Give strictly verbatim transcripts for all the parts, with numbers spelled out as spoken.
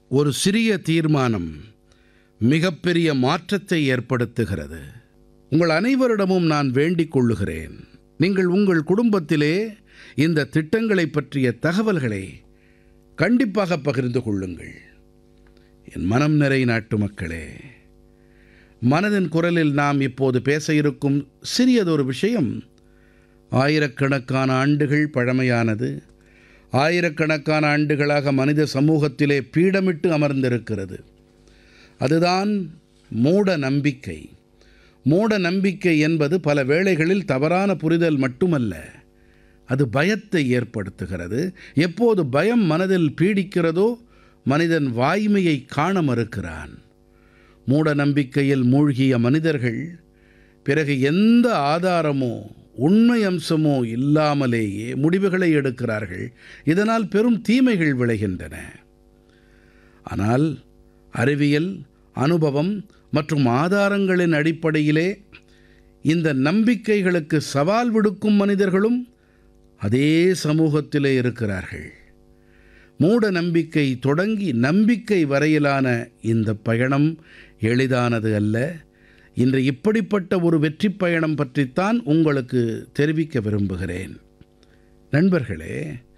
ஒரு சிறிய தீர்மானம் மிகப்பெரிய மாற்றத்தை ஏற்படுத்துகிறது. உங்கள் அனைவரிடமும் நான் வேண்டிக் கொள்ளுகிறேன், நீங்கள் உங்கள் குடும்பத்திலே இந்த திட்டங்களை பற்றிய தகவல்களை கண்டிப்பாக பகிர்ந்து கொள்ளுங்கள். என் மனம் நிறை நாட்டுமக்களே, மனதின் குரலில் நாம் இப்போது பேச இருக்கும் சிறியதொரு விஷயம் ஆயிரக்கணக்கான ஆண்டுகள் பழமையானது. ஆயிரக்கணக்கான ஆண்டுகளாக மனித சமூகத்திலே பீடமிட்டு அமர்ந்திருக்கிறது. அதுதான் மூட நம்பிக்கை. மூட நம்பிக்கை என்பது பல வேளைகளில் தவறான புரிதல் மட்டுமல்ல, அது பயத்தை ஏற்படுத்துகிறது. எப்போது பயம் மனதில் பீடிக்கிறதோ மனிதன் வாய்மையை காண மறுக்கிறான். மூட நம்பிக்கையில் மூழ்கிய மனிதர்கள் பிறகு எந்த ஆதாரமோ உண்மை அம்சமோ இல்லாமலேயே முடிவுகளை எடுக்கிறார்கள். இதனால் பெரும் தீமைகள் விளைகின்றன. ஆனால் அறிவியல், அனுபவம் மற்றும் ஆதாரங்களின் அடிப்படையிலே இந்த நம்பிக்கைகளுக்கு சவால் விடுக்கும் மனிதர்களும் அதே சமூகத்திலே இருக்கிறார்கள். மூட நம்பிக்கை தொடங்கி நம்பிக்கை வரையிலான இந்த பயணம் எளிதானது அல்ல. இன்று இப்படிப்பட்ட ஒரு வெற்றி பயணம் பற்றித்தான் உங்களுக்கு தெரிவிக்க விரும்புகிறேன். நண்பர்களே,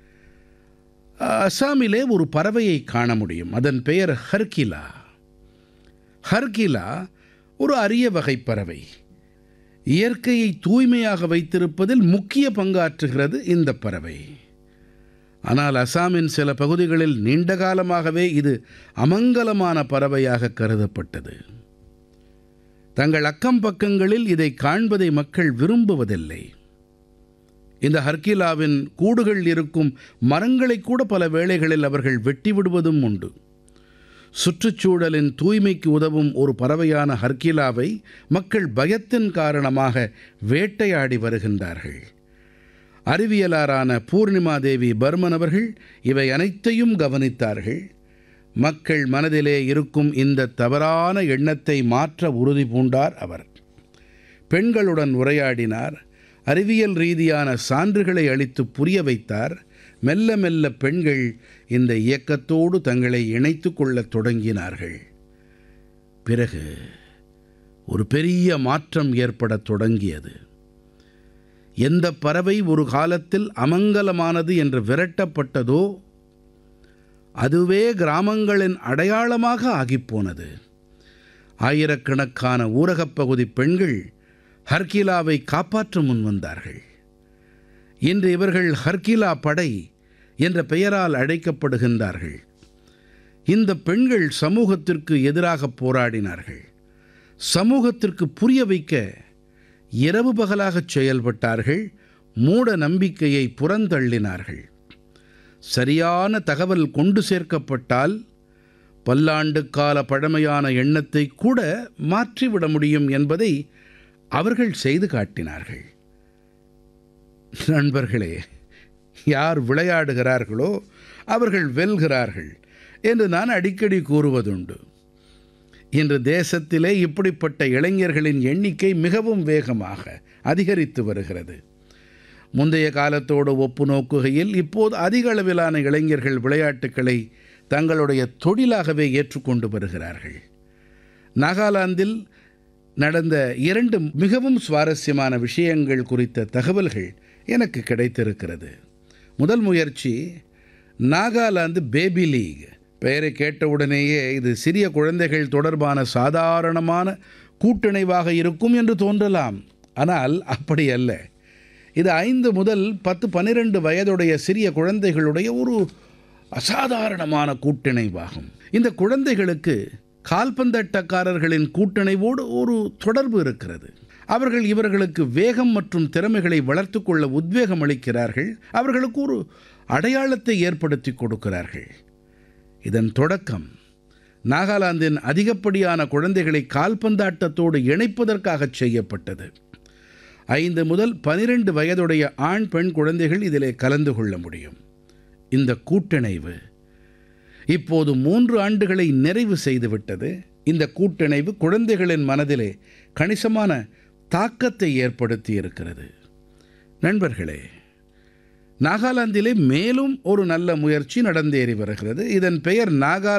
அசாமிலே ஒரு பறவையை காண முடியும். அதன் பெயர் ஹர்கிலா. ஹர்கிலா ஒரு அரிய வகை பறவை. இயற்கையை தூய்மையாக வைத்திருப்பதில் முக்கிய பங்காற்றுகிறது இந்த பறவை. ஆனால் அசாமின் சில பகுதிகளில் நீண்ட காலமாகவே இது அமங்கலமான பறவையாக கருதப்பட்டது. தங்கள் அக்கம் பக்கங்களில் இதை காண்பதை மக்கள் விரும்புவதில்லை. இந்த ஹர்கிலாவின் கூடுகள் இருக்கும் மரங்களை கூட பல வேளைகளில் அவர்கள் வெட்டி விடுவதும் உண்டு. சுற்றுச்சூழலின் தூய்மைக்கு உதவும் ஒரு பறவையான ஹர்கிலாவை மக்கள் பயத்தின் காரணமாக வேட்டையாடி வருகின்றார்கள். அறிவியலாரான பூர்ணிமா தேவி பர்மன் அவர்கள் இவை அனைத்தையும் கவனித்தார்கள். மக்கள் மனதிலே இருக்கும் இந்த தவறான எண்ணத்தை மாற்ற உறுதி பூண்டார் அவர். பெண்களுடன் உரையாடினார். அறிவியல் ரீதியான சான்றுகளை அளித்து புரிய வைத்தார். மெல்ல மெல்ல பெண்கள் இந்த இயக்கத்தோடு தங்களை இணைத்து கொள்ளத் தொடங்கினார்கள். பிறகு ஒரு பெரிய மாற்றம் ஏற்படத் தொடங்கியது. எந்த பறவை ஒரு காலத்தில் அமங்கலமானது என்று விரட்டப்பட்டதோ அதுவே கிராமங்களின் அடையாளமாக ஆகிப்போனது. ஆயிரக்கணக்கான ஊரகப் பகுதி பெண்கள் ஹர்கிலாவை காப்பாற்ற முன்வந்தார்கள். இன்று இவர்கள் ஹர்கிலா படை என்ற பெயரால் அழைக்கப்படுகின்றார்கள். இந்த பெண்கள் சமூகத்திற்கு எதிராக போராடினார்கள். சமூகத்திற்கு புரிய வைக்க இரவு பகலாகச் செயல்பட்டார்கள். மூட நம்பிக்கையை புறந்தள்ளினார்கள். சரியான தகவல் கொண்டு சேர்க்கப்பட்டால் பல்லாண்டு கால பழமையான எண்ணத்தை கூட மாற்றிவிட முடியும் என்பதை அவர்கள் செய்து காட்டினார்கள். நண்பர்களே, யார் விளையாடுகிறார்களோ அவர்கள் வெல்கிறார்கள் என்று நான் அடிக்கடி கூறுவதுண்டு. இன்று தேசத்திலே இப்படிப்பட்ட இளைஞர்களின் எண்ணிக்கை மிகவும் வேகமாக அதிகரித்து வருகிறது. முந்தைய காலத்தோடு ஒப்பு நோக்குகையில் இப்போது அதிக அளவிலான இளைஞர்கள் விளையாட்டுக்களை தங்களுடைய தொழிலாகவே ஏற்றுக்கொண்டு வருகிறார்கள். நாகாலாந்தில் நடந்த இரண்டு மிகவும் சுவாரஸ்யமான விஷயங்கள் குறித்த தகவல்கள் எனக்கு கிடைத்திருக்கிறது. முதல் முயற்சி நாகாலாந்து பேபி லீக். பெயரை கேட்டவுடனேயே இது சிறிய குழந்தைகள் தொடர்பான சாதாரணமான கூட்டிணைவாக இருக்கும் என்று தோன்றலாம். ஆனால் அப்படி அல்ல. இது ஐந்து முதல் பத்து பன்னிரண்டு வயதுடைய சிறிய குழந்தைகளுடைய ஒரு அசாதாரணமான கூட்டிணைவாகும். இந்த குழந்தைகளுக்கு கால்பந்தாட்டக்காரர்களின் கூட்டிணைவோடு ஒரு தொடர்பு இருக்கிறது. அவர்கள் இவர்களுக்கு வேகம் மற்றும் திறமைகளை வளர்த்து கொள்ள உத்வேகம் அளிக்கிறார்கள். அவர்களுக்கு ஒரு அடையாளத்தை ஏற்படுத்தி கொடுக்கிறார்கள். இதன் தொடக்கம் நாகாலாந்தின் அதிகப்படியான குழந்தைகளை கால்பந்தாட்டத்தோடு இணைப்பதற்காக செய்யப்பட்டது. ஐந்து முதல் பனிரெண்டு வயதுடைய ஆண் பெண் குழந்தைகள் இதிலே கலந்து கொள்ள முடியும். இந்த கூட்டிணைவு இப்போது மூன்று ஆண்டுகளை நிறைவு செய்துவிட்டது. இந்த கூட்டிணைவு குழந்தைகளின் மனதிலே கணிசமான தாக்கத்தை ஏற்படுத்தி இருக்கிறது. நண்பர்களே, நாகாலாந்திலே மேலும் ஒரு நல்ல முயற்சி நடந்தேறி வருகிறது. இதன் பெயர் நாகா